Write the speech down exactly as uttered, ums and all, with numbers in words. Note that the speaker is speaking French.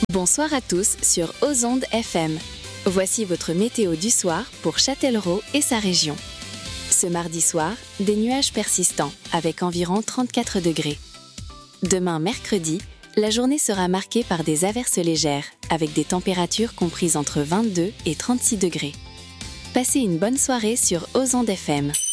Bonsoir à tous sur Ozonde F M. Voici votre météo du soir pour Châtellerault et sa région. Ce mardi soir, des nuages persistants avec environ trente-quatre degrés. Demain mercredi, la journée sera marquée par des averses légères avec des températures comprises entre vingt-deux et trente-six degrés. Passez une bonne soirée sur Ozonde F M.